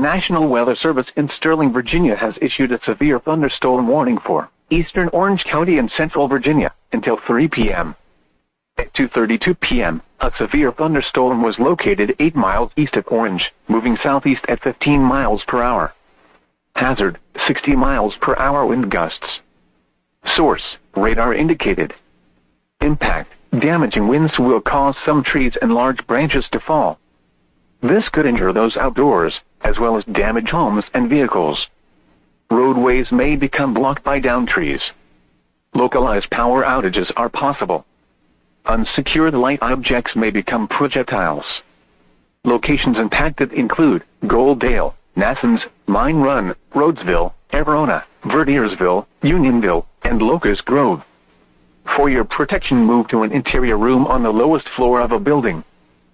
National Weather Service in Sterling, Virginia has issued a severe thunderstorm warning for eastern Orange County and central Virginia until 3 p.m. At 2:32 p.m., a severe thunderstorm was located 8 miles east of Orange, moving southeast at 15 miles per hour. Hazard, 60 miles per hour wind gusts. Source, radar indicated. Impact, damaging winds will cause some trees and large branches to fall. This could injure those outdoors, as well as damage homes and vehicles. Roadways may become blocked by downed trees. Localized power outages are possible. Unsecured light objects may become projectiles. Locations impacted include Goldale, Nassans, Mine Run, Rhodesville, Everona, Verdiersville, Unionville, and Locust Grove. For your protection, move to an interior room on the lowest floor of a building.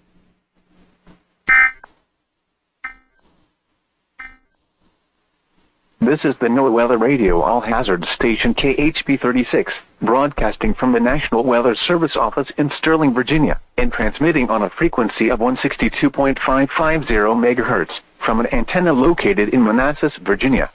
This is the NOAA Weather Radio All-Hazard Station KHP 36, broadcasting from the National Weather Service office in Sterling, Virginia, and transmitting on a frequency of 162.550 MHz from an antenna located in Manassas, Virginia.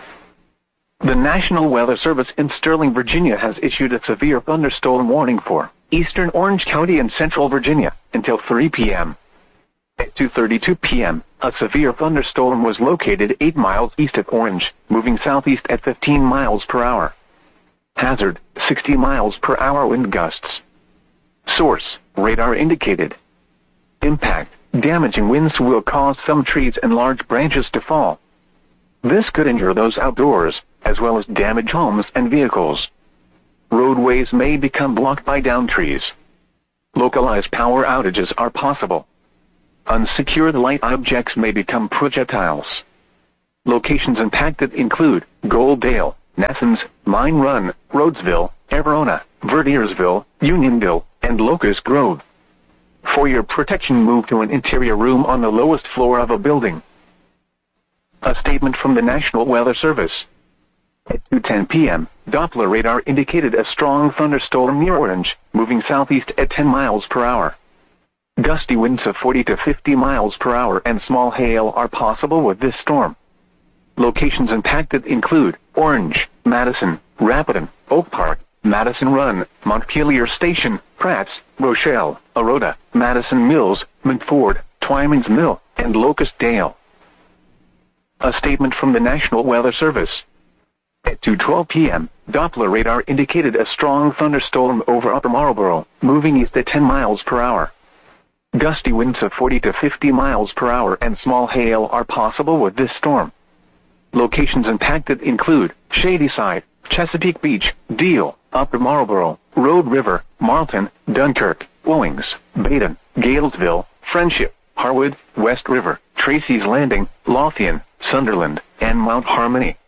The National Weather Service in Sterling, Virginia has issued a severe thunderstorm warning for eastern Orange County and central Virginia until 3 p.m. At 2:32 p.m., a severe thunderstorm was located 8 miles east of Orange, moving southeast at 15 miles per hour. Hazard, 60 miles per hour wind gusts. Source, radar indicated. Impact, damaging winds will cause some trees and large branches to fall. This could injure those outdoors, as well as damage homes and vehicles. Roadways may become blocked by downed trees. Localized power outages are possible. Unsecured light objects may become projectiles. Locations impacted include Goldale, Nassans, Mine Run, Rhodesville, Everona, Verdiersville, Unionville, and Locust Grove. For your protection, move to an interior room on the lowest floor of a building. A statement from the National Weather Service. At 2:10 p.m., Doppler radar indicated a strong thunderstorm near Orange, moving southeast at 10 miles per hour. Gusty winds of 40 to 50 miles per hour and small hail are possible with this storm. Locations impacted include Orange, Madison, Rapidan, Oak Park, Madison Run, Montpelier Station, Pratt's, Rochelle, Aroda, Madison Mills, Montford, Twyman's Mill, and Locust Dale. A statement from the National Weather Service. At 2:12 p.m., Doppler radar indicated a strong thunderstorm over Upper Marlboro, moving east at 10 miles per hour. Gusty winds of 40 to 50 miles per hour and small hail are possible with this storm. Locations impacted include Shadyside, Chesapeake Beach, Deal, Upper Marlboro, Road River, Marlton, Dunkirk, Owings, Baden, Galesville, Friendship, Harwood, West River, Tracy's Landing, Lothian, Sunderland, and Mount Harmony.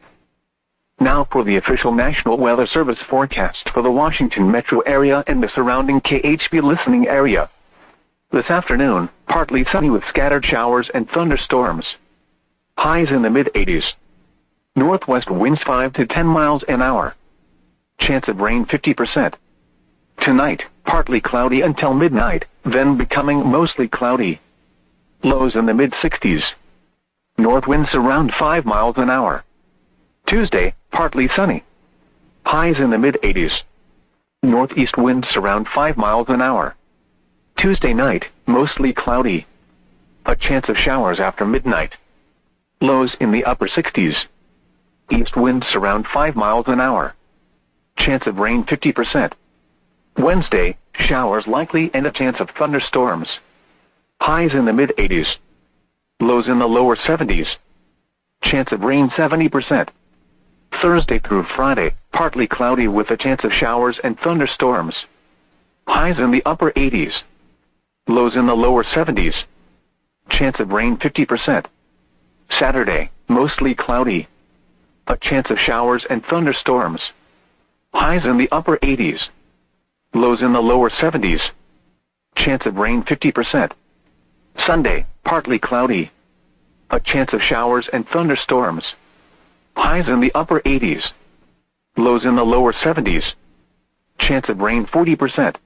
Now for the official National Weather Service forecast for the Washington metro area and the surrounding KHP listening area. This afternoon, partly sunny with scattered showers and thunderstorms. Highs in the mid-80s. Northwest winds 5 to 10 miles an hour. Chance of rain 50%. Tonight, partly cloudy until midnight, then becoming mostly cloudy. Lows in the mid-60s. North winds around 5 miles an hour. Tuesday, partly sunny. Highs in the mid-80s. Northeast winds around 5 miles an hour. Tuesday night, mostly cloudy. A chance of showers after midnight. Lows in the upper 60s. East winds around 5 miles an hour. Chance of rain 50%. Wednesday, showers likely and a chance of thunderstorms. Highs in the mid-80s. Lows in the lower 70s. Chance of rain 70%. Thursday through Friday, partly cloudy with a chance of showers and thunderstorms. Highs in the upper 80s. Lows in the lower 70s. Chance of rain 50%. Saturday, mostly cloudy. A chance of showers and thunderstorms. Highs in the upper 80s. Lows in the lower 70s. Chance of rain 50%. Sunday, partly cloudy. A chance of showers and thunderstorms. Highs in the upper 80s. Lows in the lower 70s. Chance of rain 40%.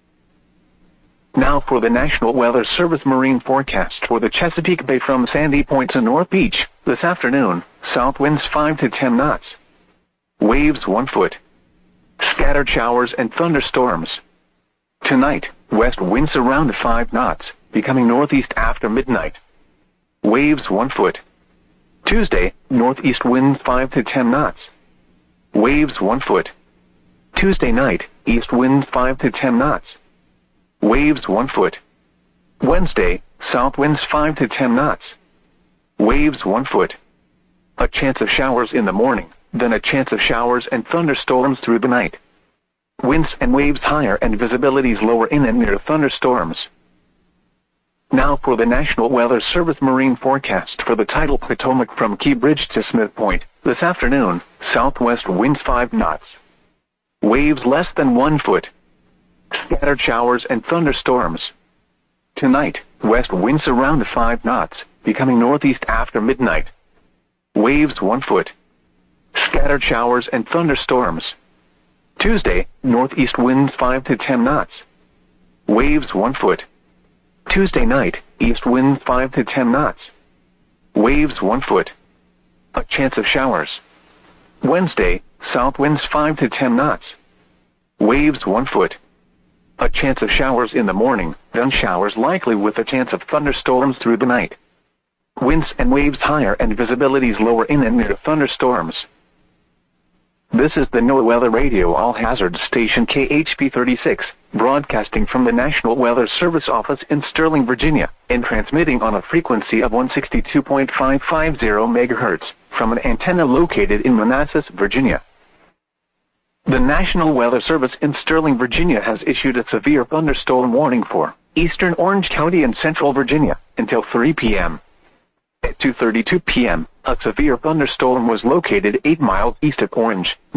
Now for the National Weather Service marine forecast for the Chesapeake Bay from Sandy Point to North Beach. This afternoon, south winds 5 to 10 knots. Waves 1 foot. Scattered showers and thunderstorms. Tonight, west winds around 5 knots, becoming northeast after midnight. Waves 1 foot. Tuesday, northeast winds 5 to 10 knots. Waves 1 foot. Tuesday night, east winds 5 to 10 knots. Waves 1 foot. Wednesday, south winds 5 to 10 knots. Waves 1 foot. A chance of showers in the morning, then a chance of showers and thunderstorms through the night. Winds and waves higher and visibilities lower in and near thunderstorms. Now for the National Weather Service marine forecast for the tidal Potomac from Key Bridge to Smith Point. This afternoon, southwest winds 5 knots. Waves less than 1 foot. Scattered showers and thunderstorms. Tonight, west winds around 5 knots, becoming northeast after midnight. Waves 1 foot. Scattered showers and thunderstorms. Tuesday, northeast winds 5 to 10 knots. Waves 1 foot. Tuesday night, east wind 5 to 10 knots. Waves 1 foot. A chance of showers. Wednesday, south winds 5 to 10 knots. Waves 1 foot. A chance of showers in the morning, then showers likely with a chance of thunderstorms through the night. Winds and waves higher and visibilities lower in and near thunderstorms. This is the NOAA Weather Radio All Hazard Station KHP 36, broadcasting from the National Weather Service office in Sterling, Virginia, and transmitting on a frequency of 162.550 MHz from an antenna located in Manassas, Virginia. The National Weather Service in Sterling, Virginia has issued a severe thunderstorm warning for eastern Orange County and central Virginia until 3 p.m. At 2:32 p.m., a severe thunderstorm was located 8 miles east of Orange,